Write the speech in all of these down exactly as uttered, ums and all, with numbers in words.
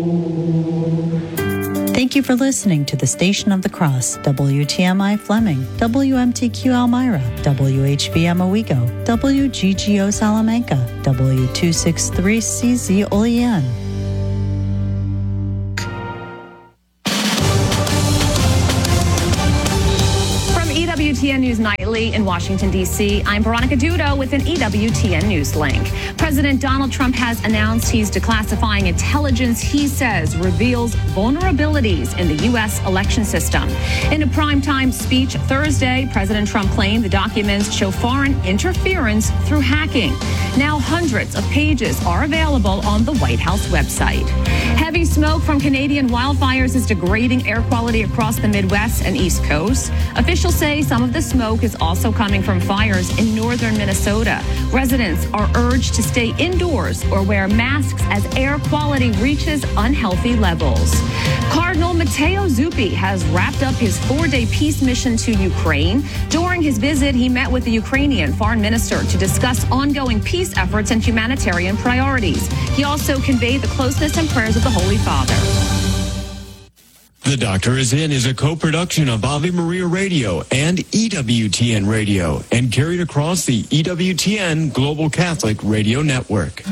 Thank you for listening to the Station of the Cross, W T M I Fleming, W M T Q Elmira, W H V M Owego, W G G O Salamanca, W two sixty-three C Z Olean. E W T N News Nightly in Washington, D C, I'm Veronica Dudo with an E W T N News link. President Donald Trump has announced he's declassifying intelligence he says reveals vulnerabilities in the U S election system. In a primetime speech Thursday, President Trump claimed the documents show foreign interference through hacking. Now hundreds of pages are available on the White House website. Heavy smoke from Canadian wildfires is degrading air quality across the Midwest and East Coast. Officials say some of the smoke is also coming from fires in northern Minnesota. Residents are urged to stay indoors or wear masks as air quality reaches unhealthy levels. Cardinal Matteo Zuppi has wrapped up his four-day peace mission to Ukraine. During his visit, he met with the Ukrainian foreign minister to discuss ongoing peace efforts and humanitarian priorities. He also conveyed the closeness and prayers of the Holy Father. The Doctor Is In is a co-production of Ave Maria Radio and E W T N Radio and carried across the E W T N Global Catholic Radio Network.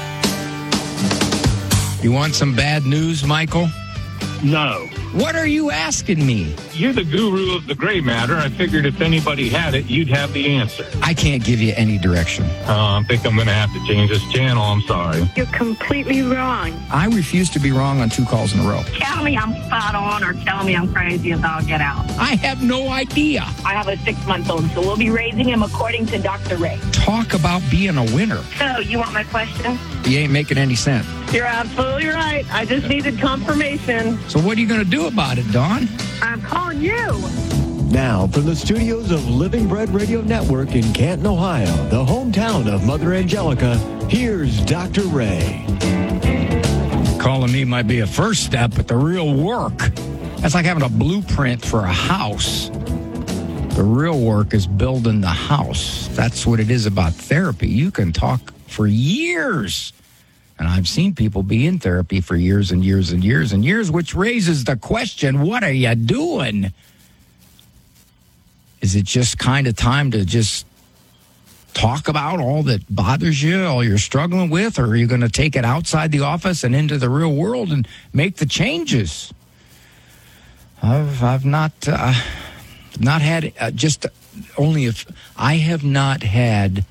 You want some bad news, Michael? No. What are you asking me? You're the guru of the gray matter. I figured if anybody had it, you'd have the answer. I can't give you any direction. Uh, I think I'm going to have to change this channel. I'm sorry. You're completely wrong. I refuse to be wrong on two calls in a row. Tell me I'm spot on or tell me I'm crazy and I'll get out. I have no idea. I have a six-month-old, so we'll be raising him according to Doctor Ray. Talk about being a winner. So, you want my question? You ain't making any sense. You're absolutely right. I just needed confirmation. So what are you going to do about it, Dawn? I'm calling you. Now, from the studios of Living Bread Radio Network in Canton, Ohio, the hometown of Mother Angelica, here's Doctor Ray. Calling me might be a first step, but the real work, that's like having a blueprint for a house. The real work is building the house. That's what it is about therapy. You can talk for years. And I've seen people be in therapy for years and years and years and years, which raises the question, what are you doing? Is it just kind of time to just talk about all that bothers you, all you're struggling with, or are you going to take it outside the office and into the real world and make the changes? I've, I've not, uh, not had uh, just only if I have not had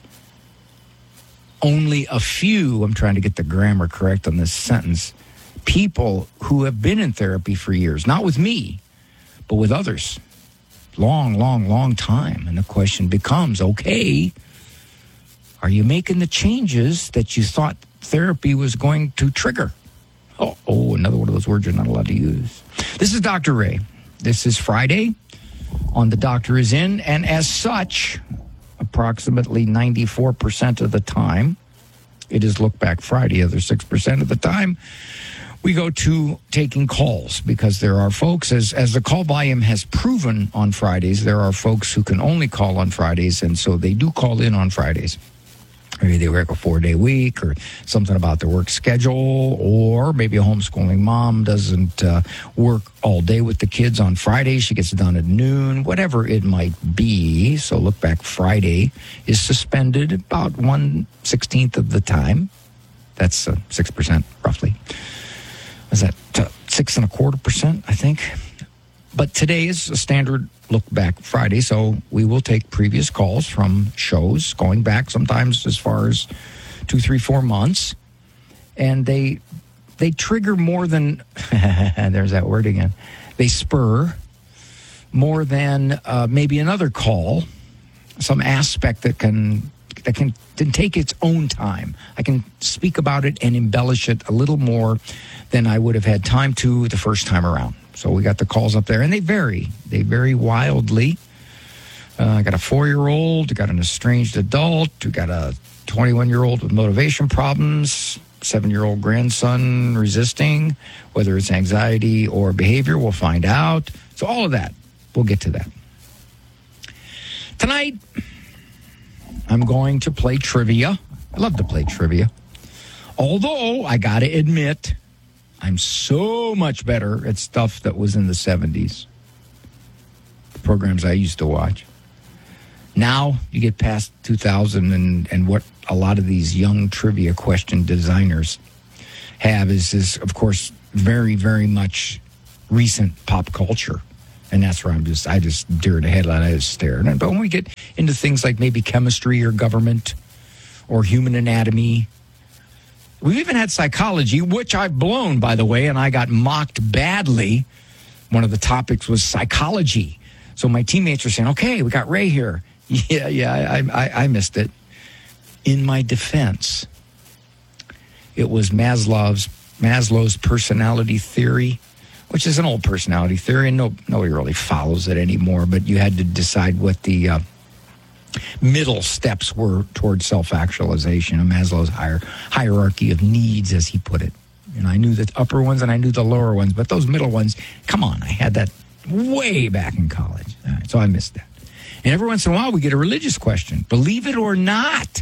only a few, I'm trying to get the grammar correct on this sentence, people who have been in therapy for years, not with me, but with others. Long, long, long time. And the question becomes, okay, are you making the changes that you thought therapy was going to trigger? Oh, oh, another one of those words you're not allowed to use. This is Doctor Ray. This is Friday on The Doctor Is In, and as such, approximately ninety-four percent of the time, it is Look Back Friday. Other six percent of the time, we go to taking calls because there are folks, as, as the call volume has proven on Fridays, there are folks who can only call on Fridays, and so they do call in on Fridays. Maybe they work a four-day week or something about their work schedule, or maybe a homeschooling mom doesn't uh, work all day with the kids on Friday. She gets it done at noon, whatever it might be. So Look Back Friday is suspended about one sixteenth of the time. That's uh, six percent roughly. Is that uh, six and a quarter percent, I think? But today is a standard Look Back Friday, so we will take previous calls from shows going back sometimes as far as two, three, four months. And they they trigger more than, there's that word again, they spur more than uh, maybe another call, some aspect that can that can, can take its own time. I can speak about it and embellish it a little more than I would have had time to the first time around. So we got the calls up there, and they vary. They vary wildly. Uh, I got a four-year-old, got an estranged adult, we got a twenty-one-year-old with motivation problems, seven-year-old grandson resisting, whether it's anxiety or behavior, we'll find out. So all of that, we'll get to that. Tonight, I'm going to play trivia. I love to play trivia. Although, I got to admit, I'm so much better at stuff that was in the seventies. The programs I used to watch. Now you get past two thousand and, and what a lot of these young trivia question designers have is, is, of course, very, very much recent pop culture. And that's where I'm just, I just deer the headlight, I just stare. But when we get into things like maybe chemistry or government or human anatomy, we've even had psychology, which I've blown, by the way, and I got mocked badly. One of the topics was psychology. So my teammates were saying, okay, we got Ray here. Yeah, yeah, I, I, I missed it. In my defense, it was Maslow's, Maslow's personality theory, which is an old personality theory, and no, nobody really follows it anymore, but you had to decide what the uh, middle steps were towards self-actualization, of Maslow's hier- hierarchy of needs, as he put it. And I knew the upper ones and I knew the lower ones, but those middle ones, come on, I had that way back in college. All right, so I missed that. And every once in a while, we get a religious question, believe it or not.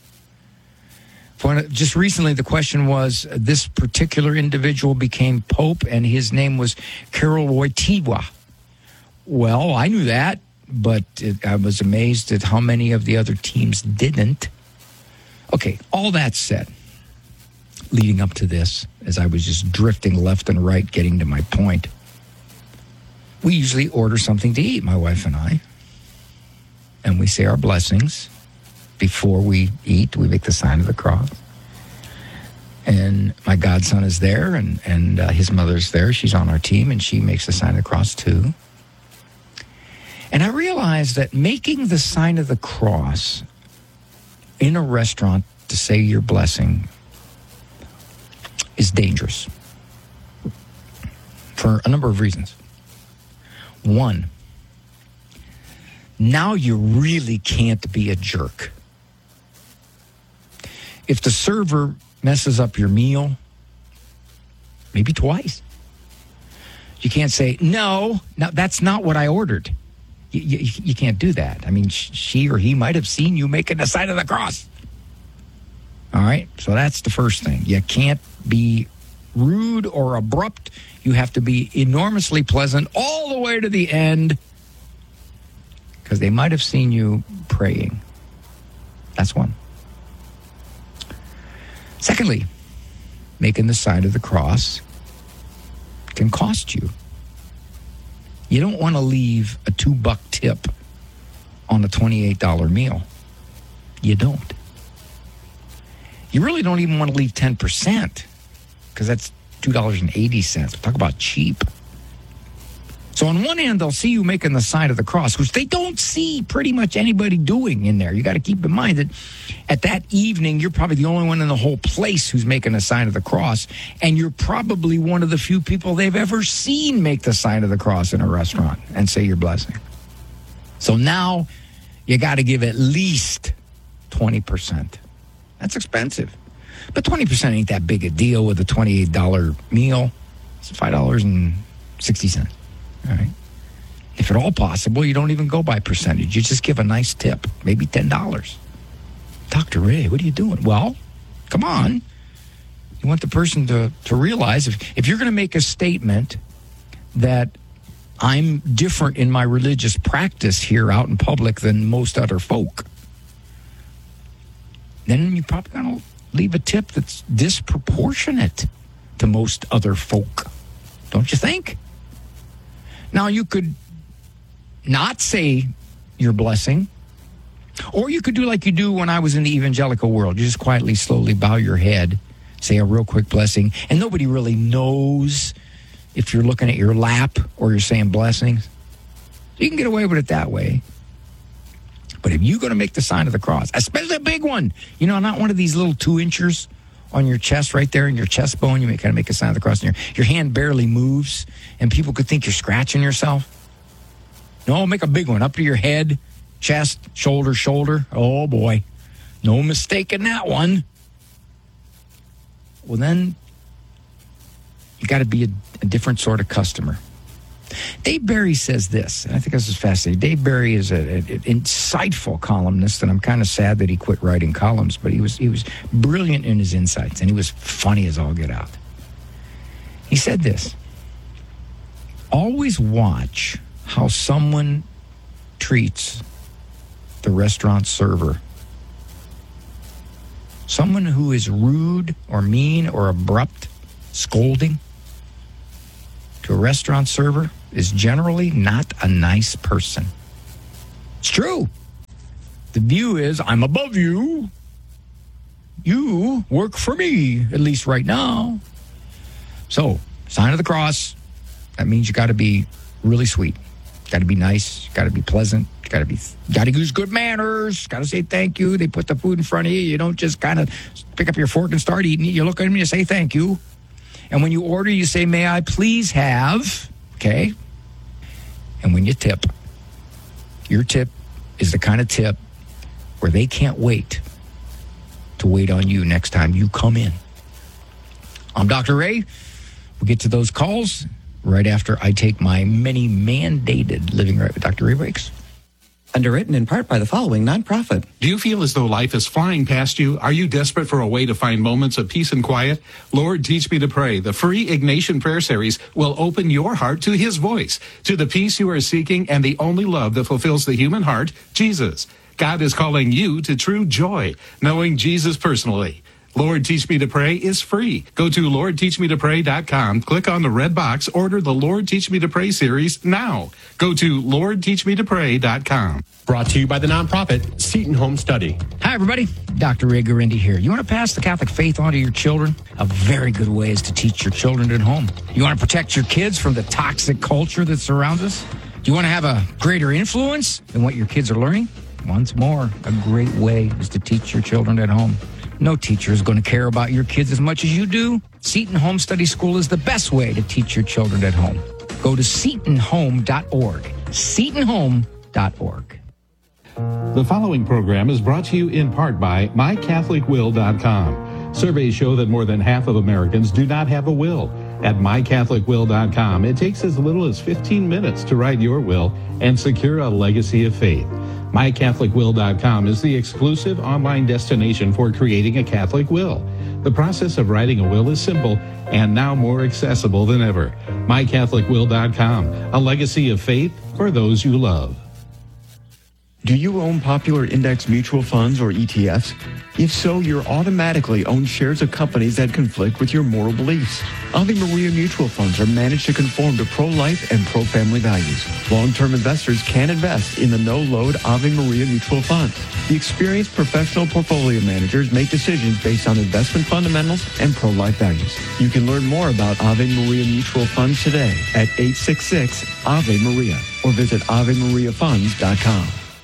For, just recently, the question was, uh, this particular individual became Pope, and his name was Karol Wojtyła. Well, I knew that, but it, I was amazed at how many of the other teams didn't. Okay, all that said, leading up to this, as I was just drifting left and right, getting to my point, we usually order something to eat, my wife and I, and we say our blessings. Before we eat, we make the sign of the cross. And my godson is there, and, and uh, his mother's there. She's on our team, and she makes the sign of the cross too. And I realized that making the sign of the cross in a restaurant to say your blessing is dangerous for a number of reasons. One, now you really can't be a jerk. If the server messes up your meal, maybe twice, you can't say, no, no, that's not what I ordered. You, you, you can't do that. I mean, she or he might have seen you making the sign of the cross. All right? So that's the first thing. You can't be rude or abrupt. You have to be enormously pleasant all the way to the end, because they might have seen you praying. That's one. Secondly, making the sign of the cross can cost you. You don't want to leave a two-buck tip on a twenty-eight dollars meal. You don't. You really don't even want to leave ten percent, because that's two dollars and eighty cents. Talk about cheap. So on one hand, they'll see you making the sign of the cross, which they don't see pretty much anybody doing in there. You got to keep in mind that at that evening, you're probably the only one in the whole place who's making a sign of the cross, and you're probably one of the few people they've ever seen make the sign of the cross in a restaurant and say your blessing. So now you got to give at least twenty percent. That's expensive. But twenty percent ain't that big a deal with a twenty-eight dollars meal. It's five dollars and sixty cents. All right. If at all possible, you don't even go by percentage. You just give a nice tip, maybe ten dollars. Doctor Ray, what are you doing? Well, come on. You want the person to, to realize if, if you're going to make a statement that I'm different in my religious practice here out in public than most other folk, then you're probably going to leave a tip that's disproportionate to most other folk. Don't you think? Now, you could not say your blessing, or you could do like you do when I was in the evangelical world. You just quietly, slowly bow your head, say a real quick blessing, and nobody really knows if you're looking at your lap or you're saying blessings. So you can get away with it that way. But if you're going to make the sign of the cross, especially a big one, you know, not one of these little two inchers on your chest right there in your chest bone, you may kind of make a sign of the cross, and your, your hand barely moves, and people could think you're scratching yourself. No, make a big one up to your head, chest, shoulder, shoulder. Oh, boy. No mistake in that one. Well, then you got to be a, a different sort of customer. Dave Barry says this, and I think this is fascinating. Dave Barry is an insightful columnist, and I'm kind of sad that he quit writing columns, but he was he was brilliant in his insights, and he was funny as all get out. He said this: always watch how someone treats the restaurant server. Someone who is rude or mean or abrupt, scolding to a restaurant server is generally not a nice person. It's true. The view is, I'm above you. You work for me, at least right now. So, sign of the cross. That means you got to be really sweet. Got to be nice. Got to be pleasant. Got to be. Got to use good manners. Got to say thank you. They put the food in front of you. You don't just kind of pick up your fork and start eating it. You look at them and you say thank you. And when you order, you say, may I please have? Okay. And when you tip, your tip is the kind of tip where they can't wait to wait on you next time you come in. I'm Doctor Ray. We'll get to those calls right after I take my many mandated Living Right with Doctor Ray breaks. Underwritten in part by the following nonprofit. Do you feel as though life is flying past you? Are you desperate for a way to find moments of peace and quiet? Lord, Teach Me to Pray, the free Ignatian Prayer Series, will open your heart to His voice, to the peace you are seeking and the only love that fulfills the human heart, Jesus. God is calling you to true joy, knowing Jesus personally. Lord, Teach Me to Pray is free. Go to lord teach me to pray dot com, click on the red box, order the Lord Teach Me to Pray series now. Go to lord teach me to pray dot com. Brought to you by the nonprofit Seton Home Study. Hi, everybody. Doctor Ray Guarendi here. You want to pass the Catholic faith on to your children? A very good way is to teach your children at home. You want to protect your kids from the toxic culture that surrounds us? Do you want to have a greater influence in what your kids are learning? Once more, a great way is to teach your children at home. No teacher is going to care about your kids as much as you do. Seton Home Study School is the best way to teach your children at home. Go to seton home dot org. seton home dot org. The following program is brought to you in part by my catholic will dot com. Surveys show that more than half of Americans do not have a will. At my catholic will dot com, it takes as little as fifteen minutes to write your will and secure a legacy of faith. my catholic will dot com is the exclusive online destination for creating a Catholic will. The process of writing a will is simple and now more accessible than ever. my catholic will dot com, a legacy of faith for those you love. Do you own popular index mutual funds or E T Fs? If so, you're automatically own shares of companies that conflict with your moral beliefs. Ave Maria mutual funds are managed to conform to pro-life and pro-family values. Long-term investors can invest in the no-load Ave Maria mutual funds. The experienced professional portfolio managers make decisions based on investment fundamentals and pro-life values. You can learn more about Ave Maria mutual funds today at eight six six Ave Maria or visit ave maria funds dot com.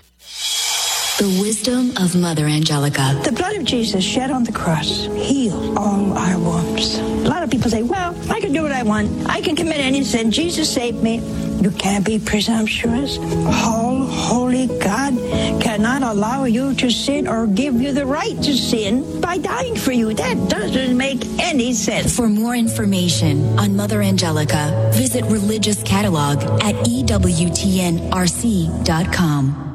The wisdom of Mother Angelica. The blood of Jesus shed on the cross healed all our wounds. A lot of people say, well, I can do what I want. I can commit any sin. Jesus saved me. You can't be presumptuous. All holy God cannot allow you to sin or give you the right to sin by dying for you. That doesn't make any sense. For more information on Mother Angelica, visit Religious Catalog at E W T N R C dot com.